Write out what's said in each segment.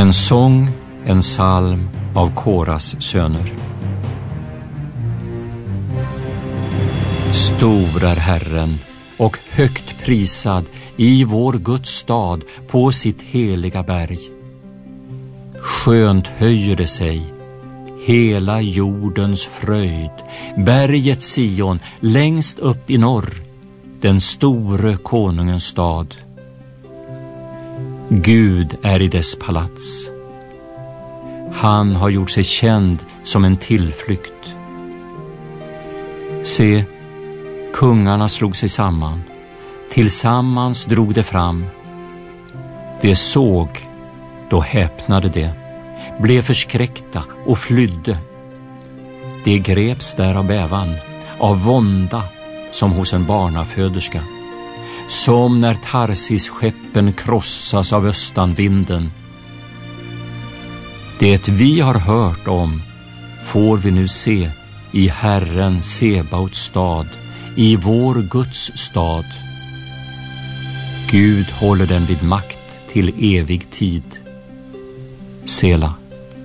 En sång, en psalm av Koras söner. Stor är Herren och högt prisad i vår Guds stad på sitt heliga berg. Skönt höjer det sig, hela jordens fröjd, berget Sion längst upp i norr, den store konungens stad. Gud är i dess palats. Han har gjort sig känd som en tillflykt. Se, kungarna slog sig samman. Tillsammans drog det fram. Det såg, då häpnade det, blev förskräckta och flydde. Det greps där av bävan, av vånda som hos en barnaföderska. Som när Tarsis-skeppen krossas av östanvinden. Det vi har hört om får vi nu se i Herren Sebaots stad, i vår Guds stad. Gud håller den vid makt till evig tid. Sela.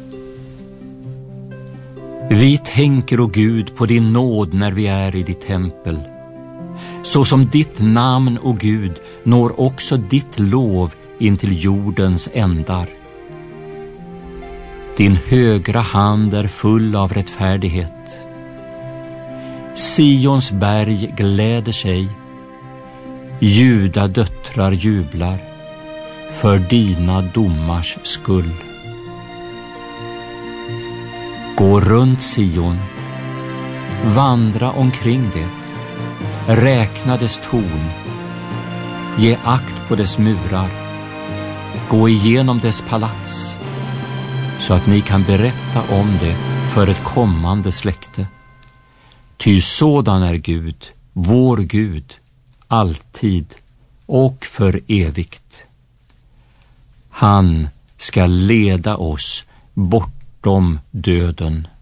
Vi tänker, o Gud, på din nåd när vi är i ditt tempel. Så som ditt namn, o Gud, når också ditt lov in till jordens ändar. Din högra hand är full av rättfärdighet. Sions berg gläder sig, Juda döttrar jublar för dina domars skull. Gå runt Sion, vandra omkring det, räkna dess torn, ge akt på dess murar, gå igenom dess palats, så att ni kan berätta om det för ett kommande släkte. Ty sådan är Gud, vår Gud, alltid och för evigt. Han ska leda oss bortom döden.